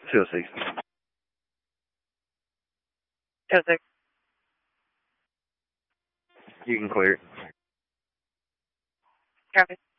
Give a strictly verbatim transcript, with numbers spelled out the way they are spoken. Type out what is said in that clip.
two oh six. two oh six. You can clear it. Copy.